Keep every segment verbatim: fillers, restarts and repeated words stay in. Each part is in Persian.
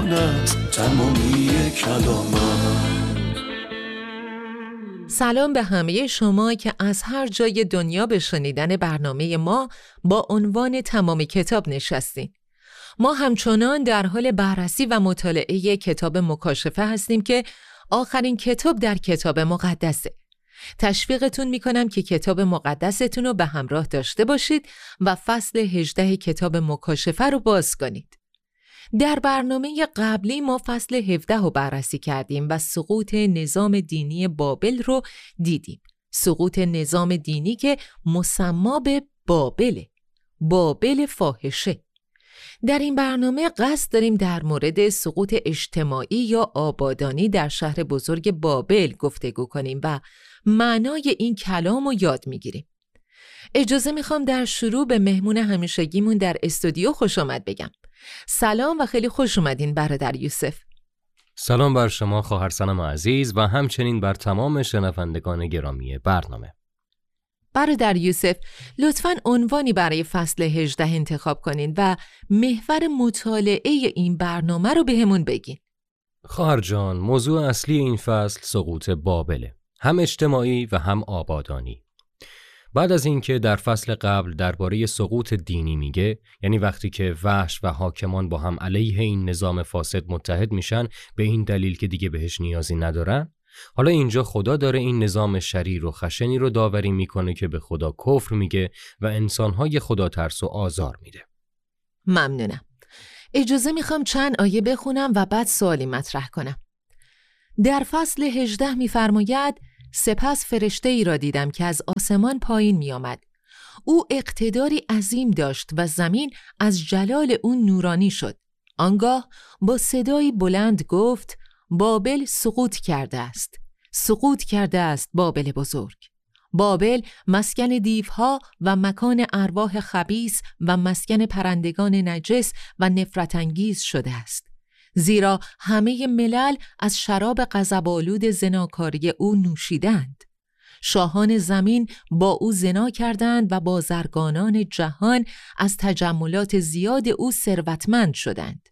زبان است تمامی کلامم. سلام به همه شما که از هر جای دنیا به شنیدن برنامه ما با عنوان تمام کتاب نشستین. ما همچنان در حال بررسی و مطالعه کتاب مکاشفه هستیم که آخرین کتاب در کتاب مقدسه. تشویقتون میکنم که کتاب مقدستون رو به همراه داشته باشید و فصل هجده کتاب مکاشفه رو باز کنید. در برنامه قبلی ما فصل هفده رو بررسی کردیم و سقوط نظام دینی بابل رو دیدیم. سقوط نظام دینی که مسما به بابله، بابل فاحشه. در این برنامه قصد داریم در مورد سقوط اجتماعی یا آبادانی در شهر بزرگ بابل گفتگو کنیم و معنای این کلام رو یاد میگیریم. اجازه میخوام در شروع به مهمون همیشگیمون در استودیو خوش آمد بگم. سلام و خیلی خوش اومدین برادر یوسف. سلام بر شما خواهر سنم عزیز و همچنین بر تمام شنوندگان گرامی برنامه. برادر یوسف، لطفاً عنوانی برای فصل هجده انتخاب کنین و محور مطالعه این برنامه رو بهمون بگین. خواهر جان، موضوع اصلی این فصل سقوط بابله، هم اجتماعی و هم آبادانی. بعد از اینکه در فصل قبل درباره سقوط دینی میگه، یعنی وقتی که وحش و حاکمان با هم علیه این نظام فاسد متحد میشن به این دلیل که دیگه بهش نیازی ندارن، حالا اینجا خدا داره این نظام شریر و خشنی رو داوری میکنه که به خدا کفر میگه و انسانهای خدا ترس و آزار میده. ممنونم. اجازه میخوام چند آیه بخونم و بعد سوالی مطرح کنم. در فصل هجده میفرماید: سپس فرشته ای را دیدم که از آسمان پایین می آمد. او اقتداری عظیم داشت و زمین از جلال او نورانی شد. آنگاه با صدایی بلند گفت: بابل سقوط کرده است. سقوط کرده است بابل بزرگ. بابل مسکن دیوها و مکان ارواح خبیث و مسکن پرندگان نجس و نفرت انگیز شده است. زیرا همه ملل از شراب غضب‌آلود زناکاری او نوشیدند. شاهان زمین با او زنا کردند و بازرگانان جهان از تجملات زیاد او ثروتمند شدند.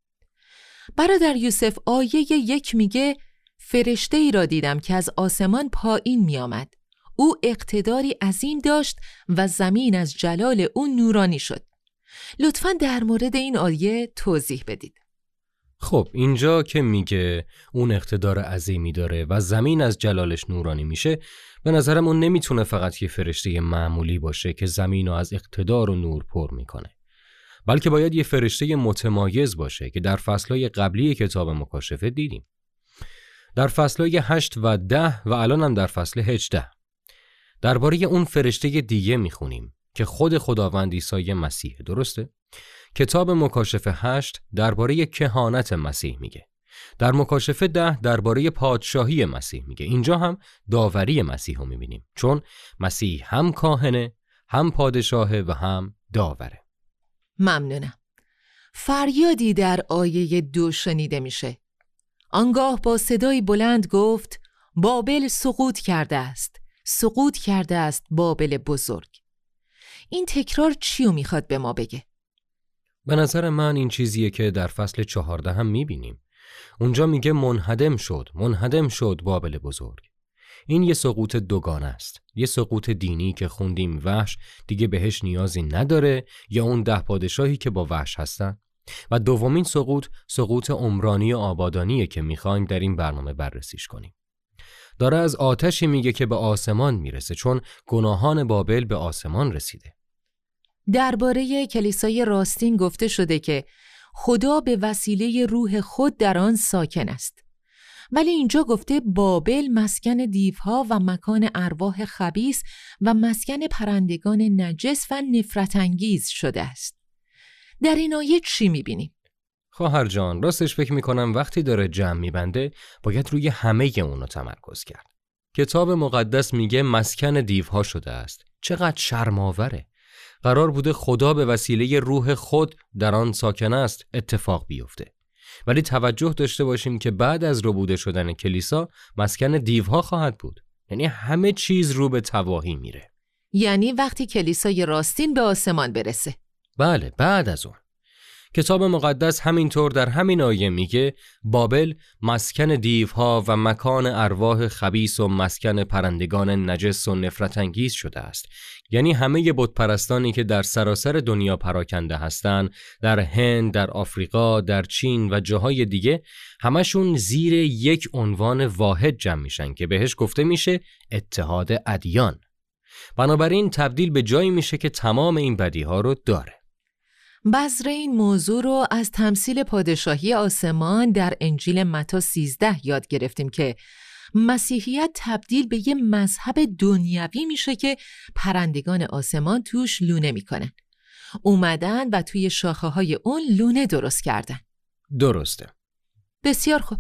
برادر یوسف، آیه یک میگه فرشته ای را دیدم که از آسمان پایین می آمد. او اقتداری عظیم داشت و زمین از جلال او نورانی شد. لطفاً در مورد این آیه توضیح بدید. خب اینجا که میگه اون اقتدار عظیمی داره و زمین از جلالش نورانی میشه، به نظرم اون نمیتونه فقط یه فرشته معمولی باشه که زمین رو از اقتدار و نور پر میکنه، بلکه باید یه فرشته متمایز باشه که در فصلهای قبلی کتاب مکاشفه دیدیم. در فصلهای هشت و ده و الان هم در فصل هجده درباره اون فرشته دیگه میخونیم که خود خداوند عیسی مسیح. درسته؟ کتاب مکاشفه هشت درباره کهانت مسیح میگه. در مکاشفه ده درباره پادشاهی مسیح میگه. اینجا هم داوری مسیح رو میبینیم، چون مسیح هم کاهنه، هم پادشاهه و هم داوره. ممنونم. فریادی در آیه دو شنیده میشه. آنگاه با صدای بلند گفت: بابل سقوط کرده است. سقوط کرده است بابل بزرگ. این تکرار چیو میخواد به ما بگه؟ به نظر من این چیزیه که در فصل چهارده هم میبینیم. اونجا میگه منهدم شد، منهدم شد بابل بزرگ. این یه سقوط دوگانه است. یه سقوط دینی که خوندیم وحش دیگه بهش نیازی نداره، یا اون ده پادشاهی که با وحش هستن. و دومین سقوط، سقوط عمرانی و آبادانیه که میخوایم در این برنامه بررسیش کنیم. داره از آتشی میگه که به آسمان میرسه، چون گناهان بابل به آسمان رسیده. درباره کلیسای راستین گفته شده که خدا به وسیله روح خود در آن ساکن است. ولی اینجا گفته بابل مسکن دیوها و مکان ارواح خبیث و مسکن پرندگان نجس و نفرت انگیز شده است. در این آیه چی میبینیم؟ خواهر جان، راستش فکر میکنم وقتی داره جمع میبنده باید روی همه اونو تمرکز کرد. کتاب مقدس میگه مسکن دیوها شده است. چقدر شرم‌آوره. قرار بوده خدا به وسیله روح خود در آن ساکن است اتفاق بیفته. ولی توجه داشته باشیم که بعد از ربوده شدن کلیسا مسکن دیوها خواهد بود. یعنی همه چیز رو به تباهی میره. یعنی وقتی کلیسای راستین به آسمان برسه. بله، بعد از اون کتاب مقدس همینطور در همین آیه میگه بابل مسکن دیوها و مکان ارواح خبیث و مسکن پرندگان نجس و نفرت انگیز شده است. یعنی همه بت پرستانی که در سراسر دنیا پراکنده هستند، در هند، در آفریقا، در چین و جاهای دیگه، همشون زیر یک عنوان واحد جمع میشن که بهش گفته میشه اتحاد ادیان. بنابراین تبدیل به جایی میشه که تمام این بدیها رو داره. بذر این موضوع رو از تمثیل پادشاهی آسمان در انجیل متی سیزده یاد گرفتیم که مسیحیت تبدیل به یه مذهب دنیوی میشه که پرندگان آسمان توش لونه میکنن. اومدن و توی شاخه های اون لونه درست کردن. درسته. بسیار خوب.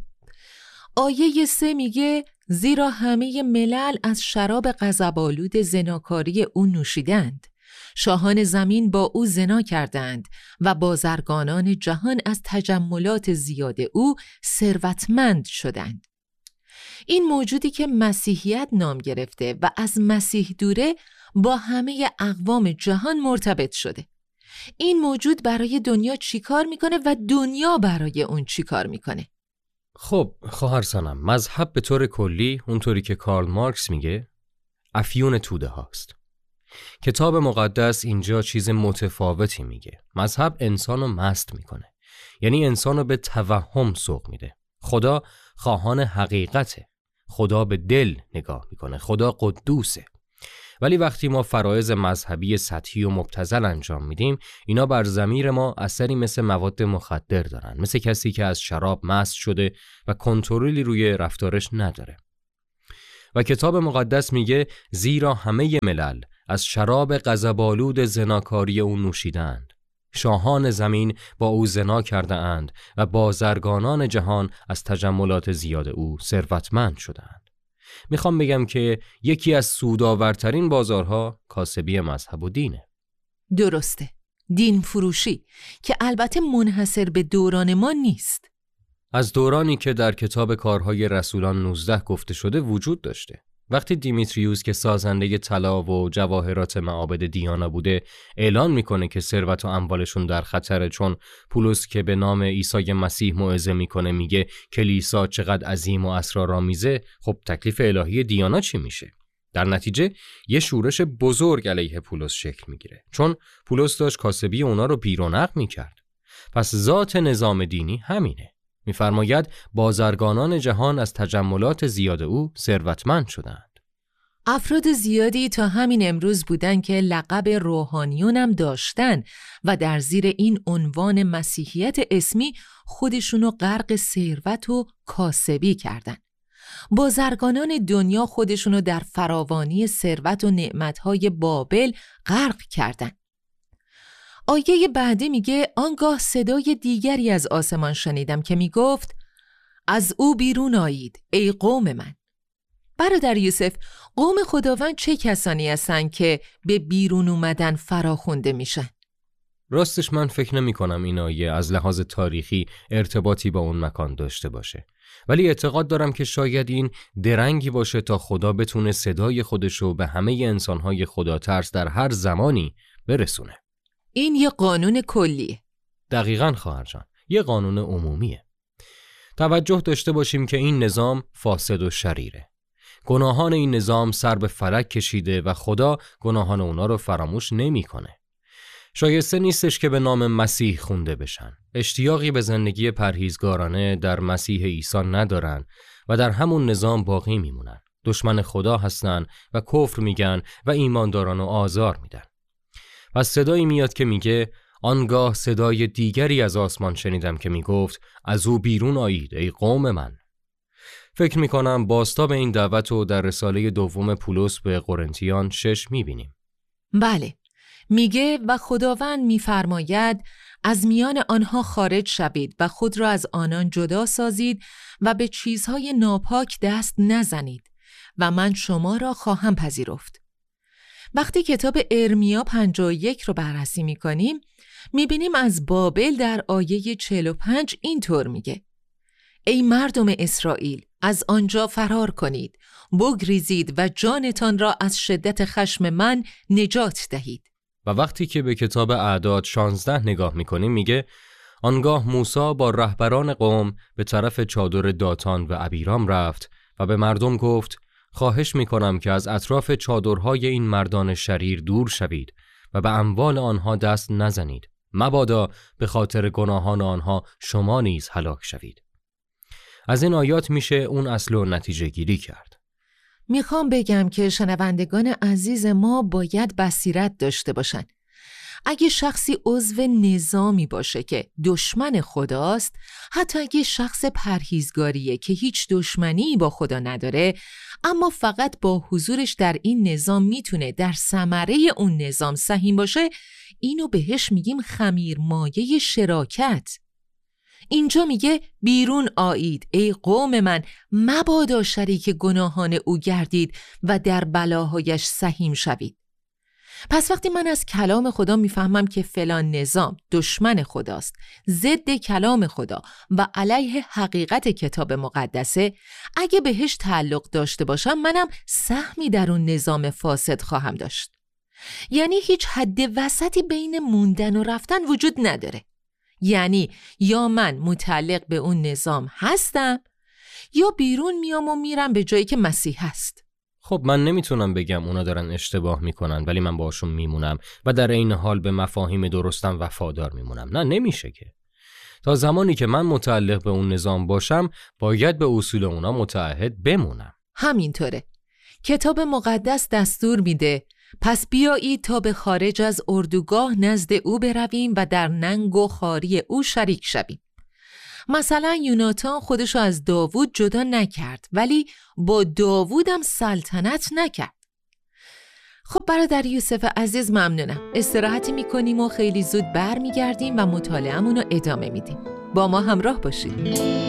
آیه سه میگه زیرا همه ملل از شراب غضب‌آلود زناکاری او نوشیدند. شاهان زمین با او زنا کردند و بازرگانان جهان از تجملات زیاد او ثروتمند شدند. این موجودی که مسیحیت نام گرفته و از مسیح دوره با همه اقوام جهان مرتبط شده. این موجود برای دنیا چی کار میکنه و دنیا برای اون چی کار میکنه؟ خب خواهر سنم، مذهب به طور کلی اونطوری که کارل مارکس میگه افیون توده هاست. کتاب مقدس اینجا چیز متفاوتی میگه. مذهب انسانو مست میکنه، یعنی انسانو به توهم سوق میده. خدا خواهان حقیقته، خدا به دل نگاه میکنه، خدا قدوسه. ولی وقتی ما فرایض مذهبی سطحی و مبتذل انجام میدیم، اینا بر ضمیر ما اثری مثل مواد مخدر دارن، مثل کسی که از شراب مست شده و کنترلی روی رفتارش نداره. و کتاب مقدس میگه زیرا همه ملل از شراب غضب‌آلود زناکاری او نوشیدند. شاهان زمین با او زنا کرده اند و بازرگانان جهان از تجملات زیاد او ثروتمند شدند. میخوام بگم که یکی از سودآورترین بازارها کاسبی مذهب و دینه. درسته. دین فروشی که البته منحصر به دوران ما نیست. از دورانی که در کتاب کارهای رسولان نوزده گفته شده وجود داشته. وقتی دیمیتریوس که سازنده طلا و جواهرات معابد دیانا بوده اعلان میکنه که ثروت و اموالشون در خطره، چون پولس که به نام عیسی مسیح موعظه میکنه میگه کلیسا چقدر عظیم و اسرارآمیزه، خب تکلیف الهی دیانا چی میشه؟ در نتیجه یه شورش بزرگ علیه پولس شکل میگیره، چون پولس داشت کاسبی اونا رو بیرونق میکرد. پس ذات نظام دینی همینه. می‌فرماید بازرگانان جهان از تجملات زیاد او ثروتمند شدند. افراد زیادی تا همین امروز بودن که لقب روحانیون هم داشتن و در زیر این عنوان مسیحیت اسمی خودشونو غرق ثروت و کاسبی کردن. بازرگانان دنیا خودشونو در فراوانی ثروت و نعمت‌های بابل غرق کردن. آیه بعدی میگه آنگاه صدای دیگری از آسمان شنیدم که میگفت از او بیرون آیید ای قوم من. برادر یوسف، قوم خداوند چه کسانی هستن که به بیرون اومدن فراخونده میشن؟ راستش من فکر نمی کنم این آیه از لحاظ تاریخی ارتباطی با اون مکان داشته باشه، ولی اعتقاد دارم که شاید این درنگی باشه تا خدا بتونه صدای خودشو به همه انسانهای خدا ترس در هر زمانی برسونه. این یه قانون کلیه. دقیقاً خواهر جان، یه قانون عمومیه. توجه داشته باشیم که این نظام فاسد و شریره. گناهان این نظام سر به فلک کشیده و خدا گناهان اونا رو فراموش نمی‌کنه. شایسته نیستش که به نام مسیح خونده بشن. اشتیاقی به زندگی پرهیزگارانه در مسیح عیسی ندارن و در همون نظام باقی میمونن. دشمن خدا هستن و کفر میگن و ایمانداران رو آزار میدن. پس صدایی میاد که میگه آنگاه صدای دیگری از آسمان شنیدم که میگفت از او بیرون آیید ای قوم من. فکر میکنم بازتاب این دعوت رو در رساله دوم پولس به قرنتیان شش میبینیم. بله، میگه و خداوند میفرماید از میان آنها خارج شوید و خود را از آنان جدا سازید و به چیزهای ناپاک دست نزنید و من شما را خواهم پذیرفت. وقتی کتاب ارمیا پنجاه و یک رو بررسی میکنیم میبینیم از بابل در آیه چهل و پنج اینطور میگه ای مردم اسرائیل از آنجا فرار کنید، بگریزید و جانتان را از شدت خشم من نجات دهید. و وقتی که به کتاب اعداد شانزده نگاه میکنیم میگه آنگاه موسی با رهبران قوم به طرف چادر داتان و ابیرام رفت و به مردم گفت خواهش می‌کنم که از اطراف چادرهای این مردان شریر دور شوید و به اموال آنها دست نزنید، مبادا به خاطر گناهان آنها شما نیز هلاک شوید. از این آیات میشه اون اصل و نتیجه گیری کرد. میخوام بگم که شنوندگان عزیز ما باید بصیرت داشته باشن. اگه شخصی عضو نظامی باشه که دشمن خداست، حتی اگه شخص پرهیزگاریه که هیچ دشمنی با خدا نداره، اما فقط با حضورش در این نظام میتونه در ثمره اون نظام سهیم باشه، اینو بهش میگیم خمیرمایه شراکت. اینجا میگه بیرون آیید ای قوم من، مبادا شریک گناهان او گردید و در بلاهایش سهیم شوید. پس وقتی من از کلام خدا میفهمم که فلان نظام دشمن خداست، ضد کلام خدا و علیه حقیقت کتاب مقدسه، اگه بهش تعلق داشته باشم منم سهمی در اون نظام فاسد خواهم داشت. یعنی هیچ حد وسطی بین موندن و رفتن وجود نداره. یعنی یا من متعلق به اون نظام هستم یا بیرون میام و میرم به جایی که مسیح هست. خب من نمیتونم بگم اونا دارن اشتباه میکنن ولی من باشون میمونم و در این حال به مفاهیم درستم وفادار میمونم. نه، نمیشه که. تا زمانی که من متعلق به اون نظام باشم باید به اصول اونا متعهد بمونم. همینطوره. کتاب مقدس دستور میده پس بیایید تا به خارج از اردوگاه نزد او برویم و در ننگ و خواری او شریک شویم. مثلا یوناتان خودشو از داوود جدا نکرد ولی با داوودم سلطنت نکرد. خب برادر یوسف عزیز ممنونم. استراحتی میکنیم و خیلی زود بر میگردیم و مطالعه‌مون رو ادامه میدیم. با ما همراه باشید.